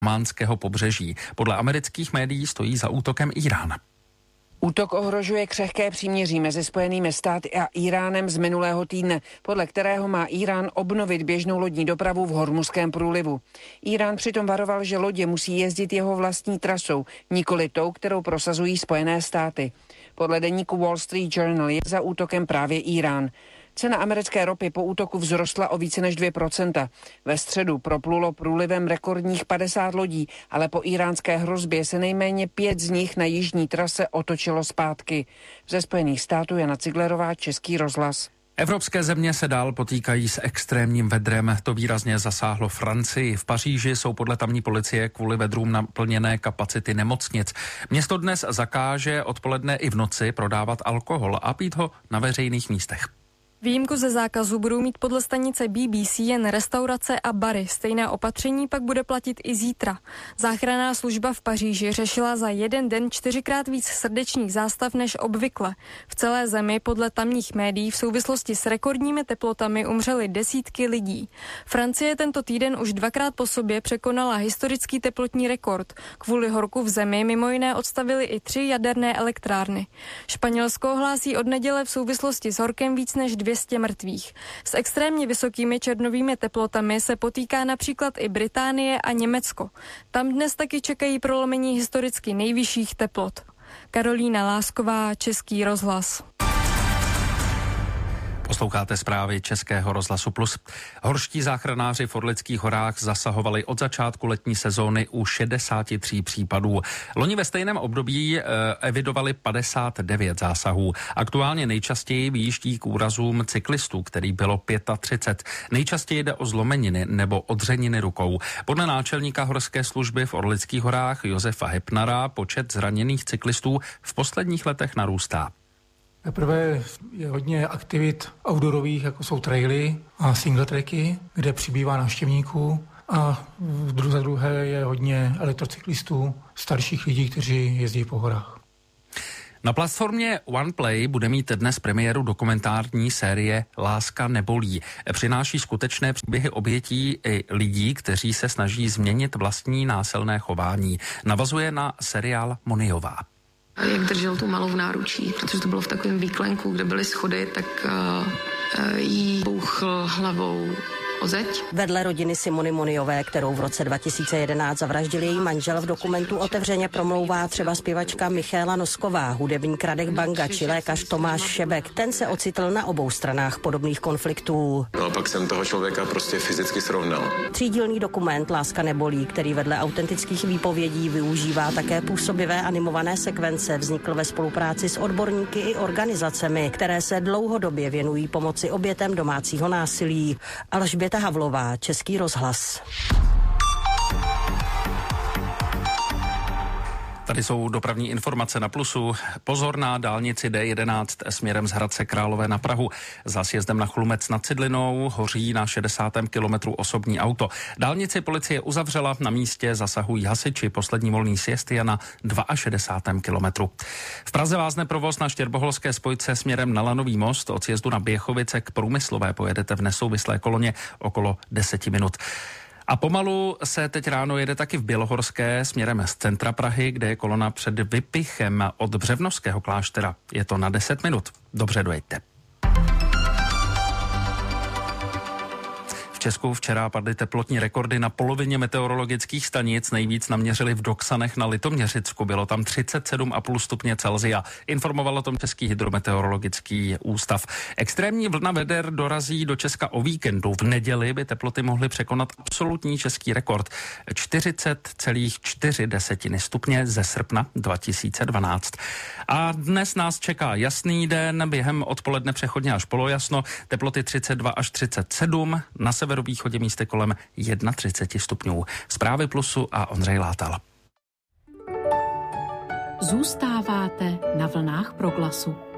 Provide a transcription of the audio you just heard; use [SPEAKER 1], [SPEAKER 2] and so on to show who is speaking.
[SPEAKER 1] ománského pobřeží. Podle amerických médií stojí za útokem Írán.
[SPEAKER 2] Útok ohrožuje křehké příměří mezi Spojenými státy a Íránem z minulého týdne, podle kterého má Írán obnovit běžnou lodní dopravu v Hormuzském průlivu. Írán přitom varoval, že lodě musí jezdit jeho vlastní trasou, nikoli tou, kterou prosazují Spojené státy. Podle deníku Wall Street Journal je za útokem právě Írán. Cena americké ropy po útoku vzrostla o více než 2%. Ve středu proplulo průlivem rekordních 50 lodí, ale po íránské hrozbě se nejméně 5 z nich na jižní trase otočilo zpátky. Ze Spojených států Jana Ciglerová, Český rozhlas.
[SPEAKER 1] Evropské země se dál potýkají s extrémním vedrem. To výrazně zasáhlo Francii. V Paříži jsou podle tamní policie kvůli vedrům naplněné kapacity nemocnic. Město dnes zakáže odpoledne i v noci prodávat alkohol a pít ho na veřejných místech.
[SPEAKER 3] Výjimku ze zákazu budou mít podle stanice BBC jen restaurace a bary. Stejné opatření pak bude platit i zítra. Záchranná služba v Paříži řešila za jeden den 4krát víc srdečních zástav než obvykle. V celé zemi podle tamních médií v souvislosti s rekordními teplotami umřely desítky lidí. Francie tento týden už 2krát po sobě překonala historický teplotní rekord. Kvůli horku v zemi mimo jiné odstavili i 3 jaderné elektrárny. Španělsko hlásí od neděle v souvislosti s horkem víc než 200 mrtvých. S extrémně vysokými červnovými teplotami se potýká například i Británie a Německo. Tam dnes taky čekají prolomení historicky nejvyšších teplot. Karolína Lásková, Český rozhlas.
[SPEAKER 1] Posloucháte zprávy Českého rozhlasu Plus. Horští záchranáři v Orlických horách zasahovali od začátku letní sezóny u 63 případů. Loni ve stejném období evidovali 59 zásahů. Aktuálně nejčastěji vyjíždí k úrazům cyklistů, který bylo 35. Nejčastěji jde o zlomeniny nebo odřeniny rukou. Podle náčelníka horské služby v Orlických horách Josefa Hepnara počet zraněných cyklistů v posledních letech narůstá.
[SPEAKER 4] Zaprvé je hodně aktivit outdoorových, jako jsou traily a single tracky, kde přibývá návštěvníků. A za druhé je hodně elektrocyklistů, starších lidí, kteří jezdí po horách.
[SPEAKER 1] Na platformě OnePlay bude mít dnes premiéru dokumentární série Láska nebolí. Přináší skutečné příběhy obětí i lidí, kteří se snaží změnit vlastní násilné chování. Navazuje na seriál Moniová.
[SPEAKER 5] Jak držel tu malou v náručí, protože to bylo v takovém výklenku, kde byly schody, tak jí bouchl hlavou o zeď.
[SPEAKER 6] Vedle rodiny Simony Moniové, kterou v roce 2011 zavraždil její manžel, v dokumentu otevřeně promlouvá třeba zpěvačka Michaela Nosková, hudebník Radek Banga či lékař Tomáš Šebek. Ten se ocitl na obou stranách podobných konfliktů.
[SPEAKER 7] No a pak jsem toho člověka prostě fyzicky srovnal.
[SPEAKER 6] Třídílný dokument Láska nebolí, který vedle autentických výpovědí využívá také působivé animované sekvence, vznikl ve spolupráci s odborníky i organizacemi, které se dlouhodobě věnují pomoci obětem domácího násilí. Alžběta Havlová, Český rozhlas.
[SPEAKER 1] Tady jsou dopravní informace na Plusu. Pozor na dálnici D11 směrem z Hradce Králové na Prahu. Za sjezdem na Chlumec nad Cidlinou hoří na 60. kilometru osobní auto. Dálnici policie uzavřela, na místě zasahují hasiči. Poslední volný sjezd je na 62. kilometru. V Praze vázne provoz na Štěrboholské spojce směrem na Lanový most. Od sjezdu na Běchovice k Průmyslové pojedete v nesouvislé koloně okolo 10 minut. A pomalu se teď ráno jede taky v Bělohorské směrem z centra Prahy, kde je kolona před Vypichem od Břevnovského kláštera. Je to na 10 minut. Dobře dojeďte. V Česku včera padly teplotní rekordy na polovině meteorologických stanic. Nejvíc naměřili v Doksanech na Litoměřicku. Bylo tam 37,5 stupně Celsia. Informoval o tom Český hydrometeorologický ústav. Extrémní vlna veder dorazí do Česka o víkendu. V neděli by teploty mohly překonat absolutní český rekord 40,4 stupně ze srpna 2012. A dnes nás čeká jasný den, během odpoledne přechodně až polojasno, teploty 32 až 37, na severovýchodě místy kolem 31 stupňů. Zprávy Plusu a Ondřej Látal.
[SPEAKER 8] Zůstáváte na vlnách Proglasu.